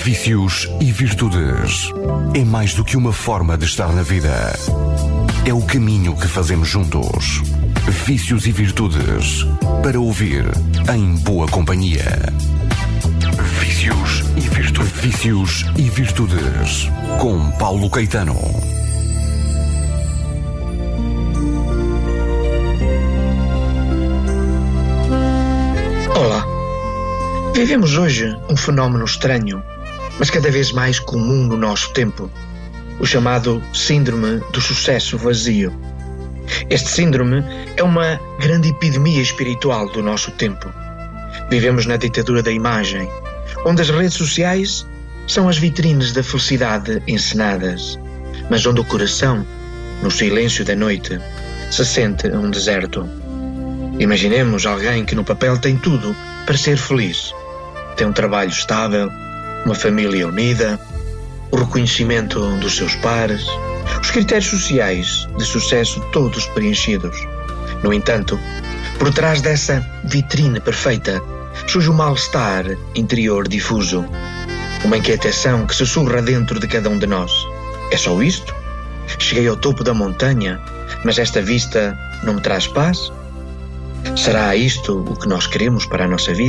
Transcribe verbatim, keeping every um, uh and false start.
Vícios e virtudes. É mais do que uma forma de estar na vida. É o caminho que fazemos juntos. Vícios e virtudes. Para ouvir em boa companhia. Vícios e virtudes. Vícios e virtudes. Com Paulo Caetano. Olá. Vivemos hoje um fenómeno estranho, mas cada vez mais comum no nosso tempo, o chamado síndrome do sucesso vazio. Este síndrome é uma grande epidemia espiritual do nosso tempo. Vivemos na ditadura da imagem, onde as redes sociais são as vitrines da felicidade encenadas, mas onde o coração, no silêncio da noite, se sente um deserto. Imaginemos alguém que no papel tem tudo para ser feliz. Tem um trabalho estável, uma família unida, o reconhecimento dos seus pares, os critérios sociais de sucesso todos preenchidos. No entanto, por trás dessa vitrine perfeita, surge um mal-estar interior difuso, uma inquietação que sussurra dentro de cada um de nós. É só isto? Cheguei ao topo da montanha, mas esta vista não me traz paz? Será isto o que nós queremos para a nossa vida?